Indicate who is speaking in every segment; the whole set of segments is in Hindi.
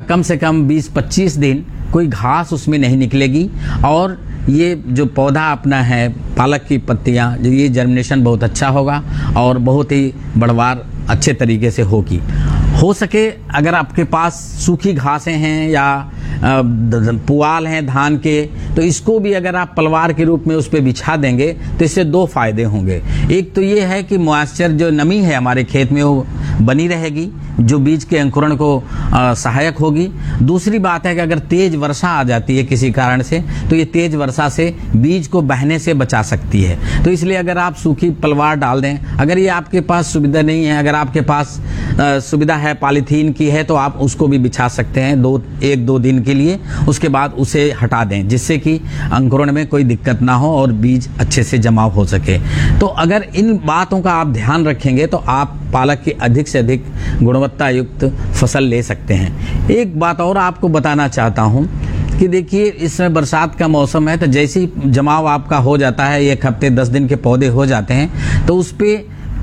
Speaker 1: कम से कम 20-25 दिन कोई घास उसमें नहीं निकलेगी और ये जो पौधा अपना है पालक की पत्तियां, ये जर्मिनेशन बहुत अच्छा होगा और बहुत ही बढ़वार अच्छे तरीके से होगी। हो सके अगर आपके पास सूखी घासें हैं या पुआल हैं धान के, तो इसको भी अगर आप पलवार के रूप में उस पर बिछा देंगे तो इससे 2 फायदे होंगे। एक तो ये है कि मॉइस्चर जो नमी है हमारे खेत में वो बनी रहेगी, जो बीज के अंकुरण को सहायक होगी। दूसरी बात है कि अगर तेज वर्षा आ जाती है किसी कारण से, तो ये तेज वर्षा से बीज को बहने से बचा सकती है। तो इसलिए अगर आप सूखी पलवार डाल दें, अगर ये आपके पास सुविधा नहीं है, अगर आपके पास सुविधा है पॉलीथीन की है, तो आप उसको भी बिछा सकते हैं 1-2 दिन के लिए, उसके बाद उसे हटा दें जिससे कि अंकुरण में कोई दिक्कत ना हो और बीज अच्छे से जमाव हो सके। तो अगर इन बातों का आप ध्यान रखेंगे तो आप पालक की अधिक से अधिक गुणवत्ता युक्त फसल ले सकते हैं। एक बात और आपको बताना चाहता हूं कि देखिए इस समय बरसात का मौसम है, तो जैसे ही जमाव आपका हो जाता है, 1 हफ्ते 10 दिन के पौधे हो जाते हैं, तो उस पे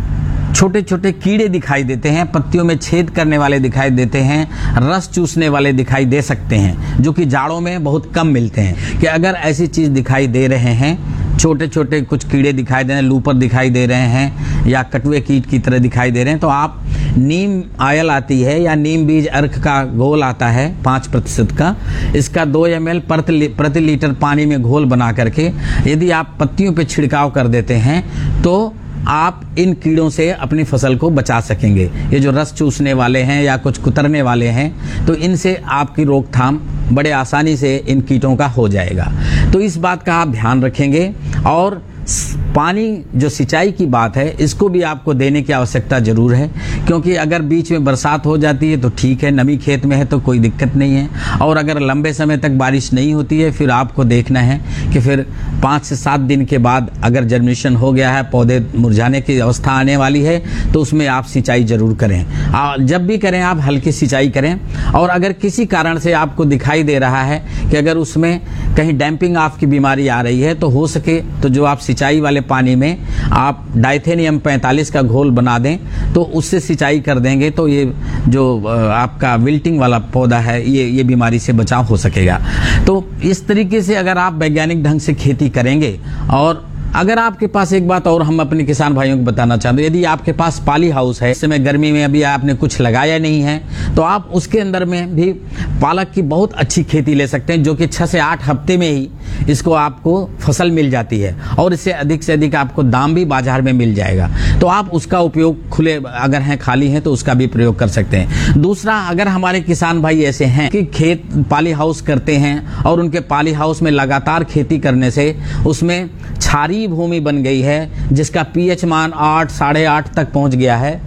Speaker 1: छोटे छोटे कीड़े दिखाई देते हैं, पत्तियों में छेद करने वाले दिखाई देते हैं, रस चूसने वाले दिखाई दे सकते हैं, जो कि जाड़ों में बहुत कम मिलते हैं। कि अगर ऐसी चीज दिखाई दे रहे हैं, छोटे छोटे कुछ कीड़े दिखाई दे रहे हैं, लूपर दिखाई दे रहे हैं या कटुए कीट की तरह दिखाई दे रहे हैं, तो आप नीम आयल आती है या नीम बीज अर्क का घोल आता है 5% का, इसका 2 ml प्रति लीटर पानी में घोल बना करके यदि आप पत्तियों पे छिड़काव कर देते हैं तो आप इन कीड़ों से अपनी फसल को बचा सकेंगे। ये जो रस चूसने वाले हैं या कुछ कुतरने वाले हैं, तो इनसे आपकी रोकथाम बड़े आसानी से इन कीटों का हो जाएगा। तो इस बात का आप ध्यान रखेंगे। और पानी जो सिंचाई की बात है, इसको भी आपको देने की आवश्यकता जरूर है, क्योंकि अगर बीच में बरसात हो जाती है तो ठीक है, नमी खेत में है तो कोई दिक्कत नहीं है, और अगर लंबे समय तक बारिश नहीं होती है, फिर आपको देखना है कि फिर 5 से 7 दिन के बाद अगर जर्मिनेशन हो गया है, पौधे मुरझाने की अवस्था आने वाली है, तो उसमें आप सिंचाई जरूर करें। जब भी करें आप हल्की सिंचाई करें। और अगर किसी कारण से आपको दिखाई दे रहा है कि अगर उसमें कहीं डैम्पिंग ऑफ की बीमारी आ रही है, तो हो सके तो जो आप सिंचाई वाले पानी में आप डाइथेनियम 45 का घोल बना दें, तो उससे सिंचाई कर देंगे तो ये जो आपका विल्टिंग वाला पौधा है, ये बीमारी से बचाव हो सकेगा। तो इस तरीके से अगर आप वैज्ञानिक ढंग से खेती करेंगे, और अगर आपके पास एक बात और हम अपने किसान भाइयों को बताना चाहते हैं, यदि आपके पास पॉली हाउस है, इस समय गर्मी में अभी आपने कुछ लगाया नहीं है, तो आप उसके अंदर में भी पालक की बहुत अच्छी खेती ले सकते हैं, जो कि 6 से 8 हफ्ते में ही इसको आपको फसल मिल जाती है, और इससे अधिक आपको दाम भी बाजार में मिल जाएगा। तो आप उसका उपयोग खुले अगर हैं, खाली हैं, तो उसका भी प्रयोग कर सकते हैं। दूसरा, अगर हमारे किसान भाई ऐसे हैं कि खेत पॉली हाउस करते हैं और उनके पॉली हाउस में लगातार खेती करने से उसमें क्षारीय भूमि बन गई है, जिसका पीएच मान 8, 8.5 तक पहुंच गया है,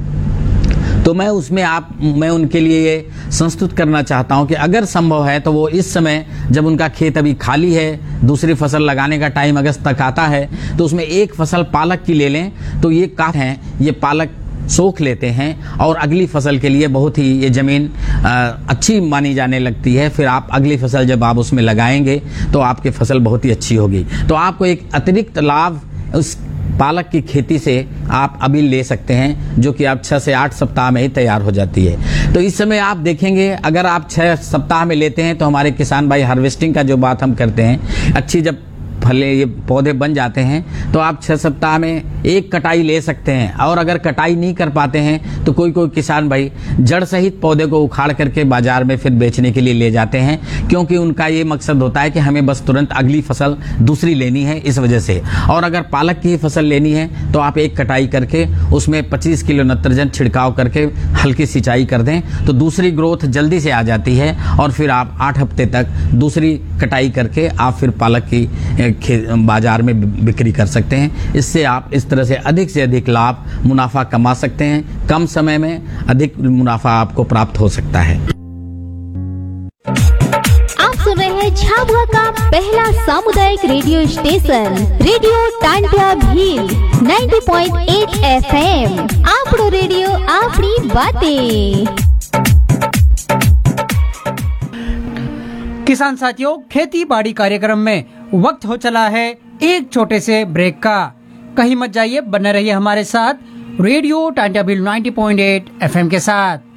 Speaker 1: तो मैं उनके लिए ये संस्तुत करना चाहता हूं कि अगर संभव है तो वो इस समय जब उनका खेत अभी खाली है, दूसरी फसल लगाने का टाइम अगस्त तक आता है, तो उसमें एक फसल पालक की ले लें, तो ये काट है, ये पालक सोख लेते हैं और अगली फसल के लिए बहुत ही ये जमीन अच्छी मानी जाने लगती है। फिर आप अगली फसल जब आप उसमें लगाएंगे तो आपकी फसल बहुत ही अच्छी होगी। तो आपको एक अतिरिक्त लाभ उस पालक की खेती से आप अभी ले सकते हैं, जो कि आप 6 से 8 सप्ताह में ही तैयार हो जाती है। तो इस समय आप देखेंगे, अगर आप 6 सप्ताह में लेते हैं तो हमारे किसान भाई हार्वेस्टिंग का जो बात हम करते हैं, अच्छी जब फले ये पौधे बन जाते हैं तो आप 6 सप्ताह में एक कटाई ले सकते हैं। और अगर कटाई नहीं कर पाते हैं तो कोई किसान भाई जड़ सहित पौधे को उखाड़ करके बाजार में फिर बेचने के लिए ले जाते हैं, क्योंकि उनका ये मकसद होता है कि हमें बस तुरंत अगली फसल दूसरी लेनी है, इस वजह से। और अगर पालक की फसल लेनी है तो आप एक कटाई करके उसमें 25 किलो नत्रजन छिड़काव करके हल्की सिंचाई कर दें, तो दूसरी ग्रोथ जल्दी से आ जाती है, और फिर आप 8 हफ्ते तक दूसरी कटाई करके आप फिर पालक की बाजार में बिक्री कर सकते हैं। इससे आप इस तरह से अधिक लाभ मुनाफा कमा सकते हैं। कम समय में अधिक मुनाफा आपको प्राप्त हो सकता है।
Speaker 2: आप सुन रहे हैं झाबुआ का पहला सामुदायिक radio station, radio Tantia Bhil 90.8 FM। आपड़ो radio, आपड़ी बातें।
Speaker 3: किसान साथियों, खेती बाड़ी कार्यक्रम में वक्त हो चला है एक छोटे से ब्रेक का। कहीं मत जाइए, बने रहिए हमारे साथ रेडियो टांटिया भील 90.8 FM के साथ।